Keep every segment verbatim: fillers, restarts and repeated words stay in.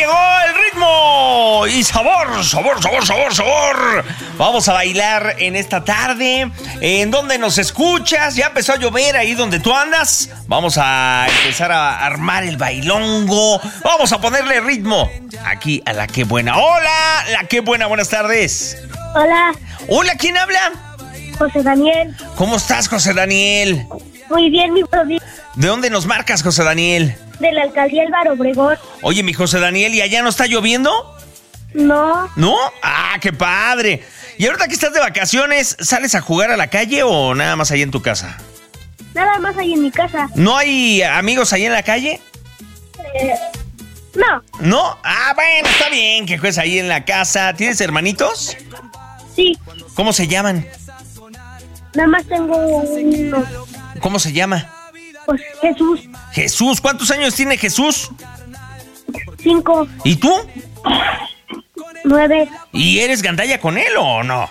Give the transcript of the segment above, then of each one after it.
llegó el ritmo y sabor, sabor, sabor, sabor, sabor. Vamos a bailar en esta tarde. ¿En dónde nos escuchas? Ya empezó a llover ahí donde tú andas. Vamos a empezar a armar el bailongo. Vamos a ponerle ritmo aquí a La Qué Buena. Hola, La Qué Buena, buenas tardes. Hola. Hola, ¿quién habla? José Daniel. ¿Cómo estás, José Daniel? Muy bien, mi brody. ¿De dónde nos marcas, José Daniel? De la alcaldía Álvaro Obregón. Oye, mi José Daniel, ¿y allá no está lloviendo? No. ¿No? ¡Ah, qué padre! ¿Y ahorita que estás de vacaciones, sales a jugar a la calle o nada más ahí en tu casa? Nada más ahí en mi casa. ¿No hay amigos ahí en la calle? Eh, no. ¿No? Ah, bueno, está bien que juegues ahí en la casa. ¿Tienes hermanitos? Sí. ¿Cómo se llaman? Nada más tengo uno. ¿Cómo se llama? Pues Jesús. Jesús. ¿Cuántos años tiene Jesús? Cinco. ¿Y tú? Nueve. ¿Y eres gandalla con él o no?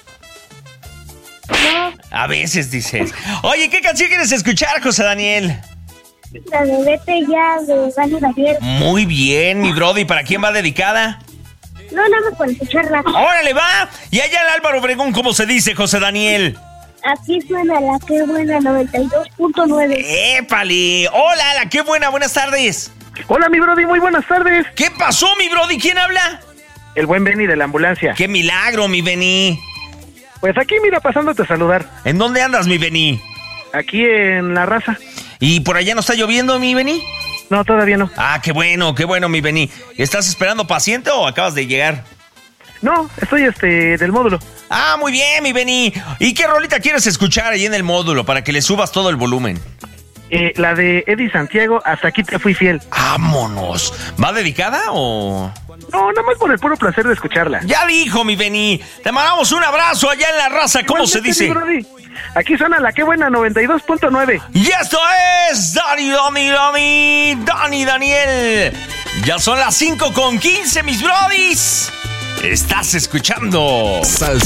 No. A veces dices. Oye, ¿qué canción quieres escuchar, José Daniel? La de Vete Ya de Dani Daniel. Muy bien, mi brody. ¿Para quién va dedicada? No, nada más para escucharla. ¡Órale, va! Y allá en Álvaro Obregón, ¿cómo se dice, José Daniel? Aquí suena La Qué Buena noventa y dos punto nueve. ¡Épale! ¡Hola, La Qué Buena! Buenas tardes. Hola, mi brody, muy buenas tardes. ¿Qué pasó, mi brody? ¿Quién habla? El buen Benny de la ambulancia. ¡Qué milagro, mi Bení! Pues aquí, mira, pasándote a saludar. ¿En dónde andas, mi Bení? Aquí en La Raza. ¿Y por allá no está lloviendo, mi Bení? No, todavía no. Ah, qué bueno, qué bueno, mi Bení. ¿Estás esperando paciente o acabas de llegar? No, estoy este del módulo. Ah, muy bien, mi Bení. ¿Y qué rolita quieres escuchar ahí en el módulo para que le subas todo el volumen? Eh, la de Eddie Santiago, Hasta Aquí Te Fui Fiel. ¡Vámonos! ¿Va dedicada o...? No, nada más por el puro placer de escucharla. Ya dijo, mi Bení. Te mandamos un abrazo allá en La Raza. ¿Cómo se dice? Mi brody. Aquí suena La Qué Buena noventa y dos punto nueve. Y esto es Dani, Dani, Dani, Dani, Daniel. Ya son las cinco con quince, mis brodis. Estás escuchando Salsa.